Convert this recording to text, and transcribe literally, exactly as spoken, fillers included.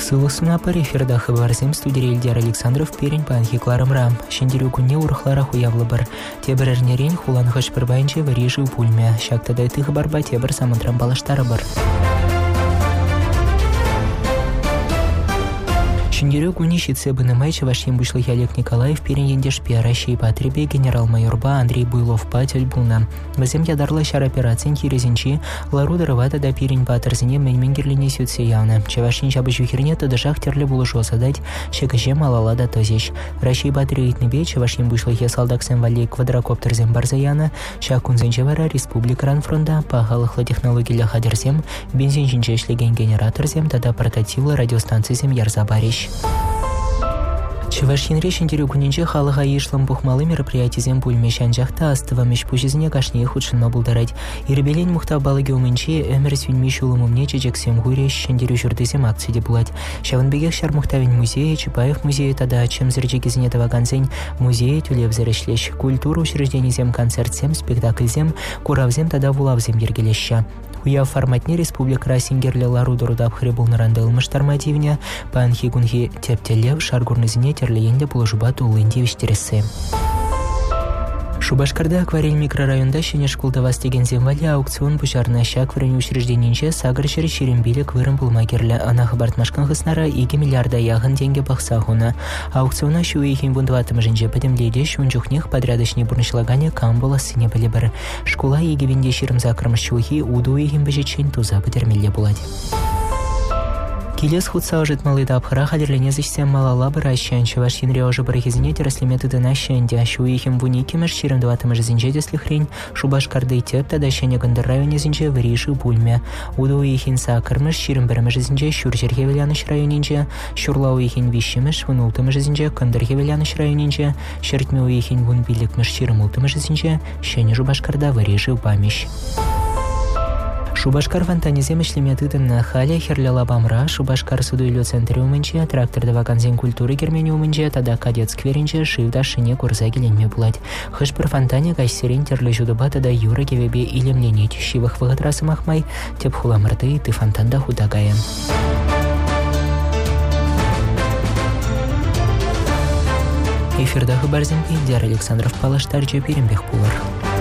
Сылысына пар эфирда хабарзем студия Ильдар Александров перень панхи Кларымра. Шендерю кунне урхлара хуявлы бар. Тебір әрнерен хулан хыш бір байынче варежи у пульме. Шактадай ты хабарба тебір самынтрам балаштары бар. Шендерю куни щитсе бынымай чавашин бушлых Олег Николаев перень ендешпе России потребе генерал-майорба Андрей Буйлов патель буна. Вазем ядарлы шар операцин хирезинчи лару дарывата да перень патрзине меньменгерлине сютсе явно. Чавашин чабыш вихерне тады шахтерле булышу осадать шекаже малала да тозеш. России патриотный бе чавашин бушлых ясалдаксен вали квадрокоптерзем барзаяна шакунзен чавара республика ранфронда пахалыхлы технологиялы хадерзем бензин жинчешлеген генераторзем тада портативлы радиостанцизем ярзабарищ. Чавашин речь интервью кунинче халыга ишлым бухмалы мероприятиезем пульмешан жахта астыва мешпужизне кашне худшынма булдарать. Ирбелен мухта балыги умынче эмер свинми шулымумне чечексем гуреш интервью журдызем акцияде булать. Шавынбегех шар мухтавин музее, Чапаев музее тада чем зречегизне тава концень музее тюлев зарешлеш. Культуру учрежденизем концертсем, спектакльзем, куравзем тада вулавзем ергелеща. Уя форматне республика Расингерле ларудуру дабхре был нарандылмыш тормативне, панхи гунхи тептелев шаргурнызине терлеенде булыжубату улынди виштересе. Шубашкарда акварель микрорайонда шене школда вастеген земвали аукцион пушарна шак врене учрежденинче сагыр шери шерембилек вырым булмагерле ана хабартмашкан хыснара иги миллиарда яғын денге бақсағуна. Аукциона шуейхин бундватым жинже падемледе шунчухнех подрядочный бурнышлагане камбола сыне білі бір. Школа иги венде шерім закрымыш шуйхи уду егин бежечен туза бідермелле булади. Килес худса ожит малый дабхара хадерлене зачсем малала быращан чавашин реожи барахизине тераслеметы дынащанде шуихим вуникимеш ширым дватымыш зинче десли хрень Шубашкарды теп тада щене гандыр районе зинче вариши пульме. Уду уихин сакырмыш ширым бірімыш зинче шур жерге веляныш районинче, шурла уихин вишимеш вунултымыш зинче кандырге веляныш районинче, шертме уихин вун билікмеш ширым ултымыш зинче, щене Шубашкарда вариши упамеш. Шубашкар фантанизем ишлеметыдын на хале херляла бамра, Шубашкар судуйлю центре умынче, трактор вакансен культуры гермени умынче, тада кадет скверинче, шивда шине курса геленме булать. Хыш бір фантане кайсерен терлі жудыба тада юра кевебе илемленет, шивых вғытрасы махмай, теп хуламырды ты фантанда худагая. Эфирдағы барзен Ильдар Александров палаштар жеперембех булар.